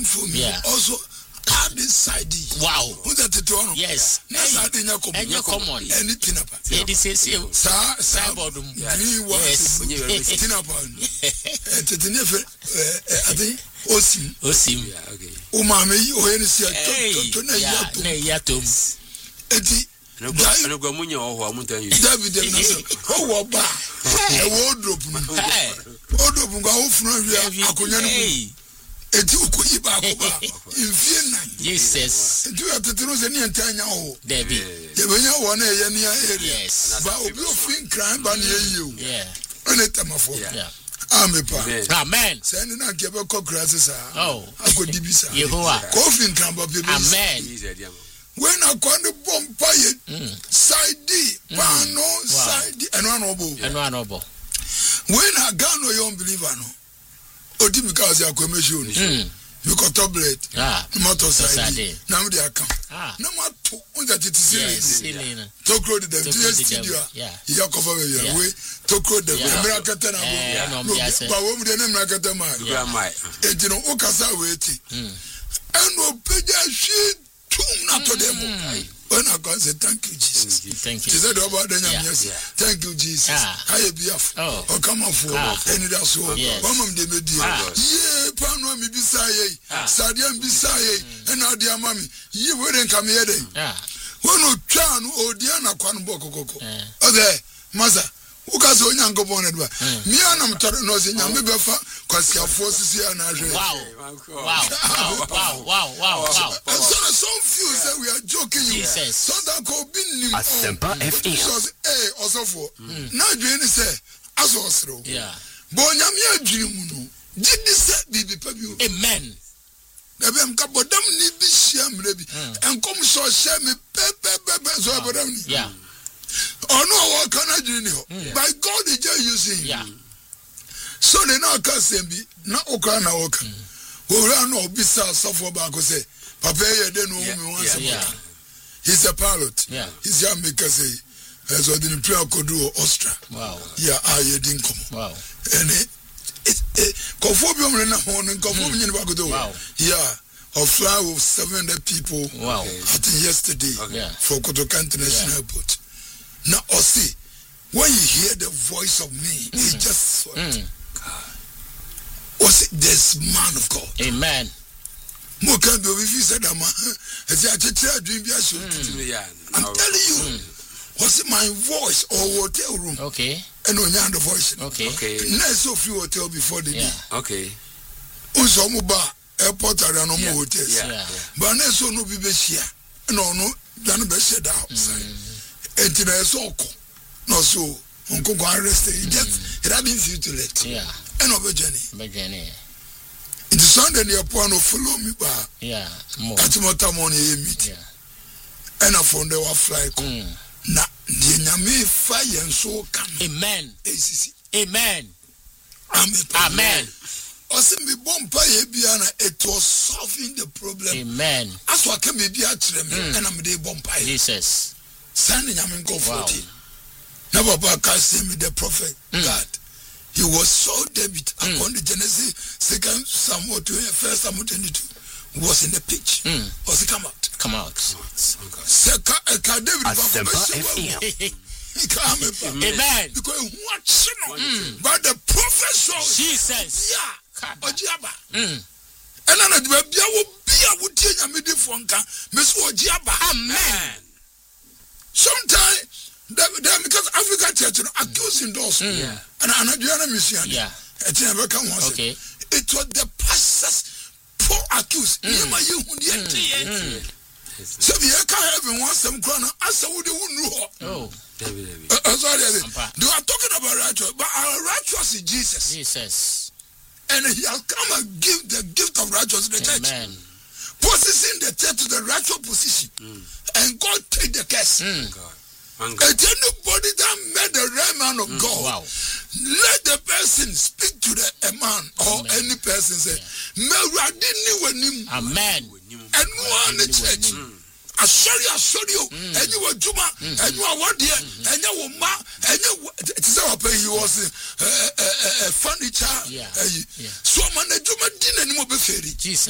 for me. Also, add this side. Wow. Who's that the one? Yes. That's not in your common. Anything about it. Yeah, this is Sabodum. Green was Tinapon. I think Osim. Yeah, okay. Umami, Ohensia, Yatum. No go munyo ho am tell you. David oh ba. E wardrobe. Wardrobe go ofunu wi akonya no. Eti ukoyi ba ko ba. Infie nan. Jesus. Eti atetero se ni entanya ho. David. Ye benya wo na ye ni area. Yes. Ba obi ofin kran ba na ye o. Yeah. Ene tamafo. Yeah. Amen. Send na ke be kokra sisa. Oh. Akodi bisa. Yehowa. Ko ofin kran ba be. Amen. When I call the bomb side D, pano, side D, and honorable. When I got no young believer, no, Odi because I commission, you got tablet, no matter side D, now they come. No matter that it is silly. Talk road them, studio, yeah, cover your way, talk road them, American, but what would the name Rakatama? And you know, Okasa waiting. And no pay shit. Not to them. When I go say thank you, Jesus. Thank you. Said about the thank you, Jesus. I be off. Oh, come on for any that so. Mama de media. Yeah, pano mi bisaye. Sadian bisaye. And now dear mommy, you wouldn't come here. When no chan or Diana Kwan Boko Coco. Okay, Maza. Ukaso nyango boned ba mi anam toro no se nyame befa kwasi forces here na hwe wow so some few say we are joking you so that could be nim Asempa FM osofo na dwene say asosro bo nyame adwene mu no gidi se bibi pa bi amen ebem ka bodam ni bi hia mre bi enkom so hia me pepe so bodam ni oh no, what can I do? By God, is just using. Yeah. So they now can't say, not Okana Oka. Who ran no bisa suffer back say, Papa, you don't know me once. He's a pilot. Yeah. He's young because as I didn't try to do Austria. Wow. Yeah, I didn't come. Wow. And conformium in a morning, conformium in Bagudo. Wow. Yeah. Of fly with 700 people. Wow. I think yesterday for Kotoka International Airport. Now, see, when you hear the voice of me, it's just what's it? This man of God. Amen. Mokan be if you said that man, I'm telling you, what's it my voice or hotel room? Okay. And on the voice. Okay. Nice of you hotel before the day. Okay. Also, airport around no more hotels. But nice no be here. No, don't be said outside. And in a soko, no so, Uncle arrested. It had been few to let. Yeah. And over Jenny. In the Sunday, the upon of follow me by. Yeah. At Motamoni meet. And I found they were fly. Na, the Yame fire and so come. Amen. Amen. Amen. Also, me bomb pay Biana, it was solving the problem. Amen. As what can be a and I'm the bomb pie. Jesus. Standing, I'm in comfort. Never back me the prophet God. He was so David according to Genesis 2 Samuel 1 Samuel 22 was in the pitch. Was he come out? Come out. David amen. Because watching by the prophet saw Jesus. Yeah. Ojiaba. And then the baby will be a would change a middle fonka. Miss Ojiaba. Amen. Sometimes, because African church accusing those, and another mission, it never come once. Okay, it was the pastors poor accused. So we can't have one some crown. I saw what they wouldn't know. Sorry, they are talking about righteous, but our righteous is Jesus. Jesus, and He has come and give the gift of righteousness to the church. Amen. Possessing the church to the righteous position, and God take the curse. And anybody that met the right man of God, let the person speak to the man or any person say, Amen. And one the church. I saw you, and you were Juma, and you are one year, and you were Ma, and you was a furniture. So man, the Juma didn't anymore be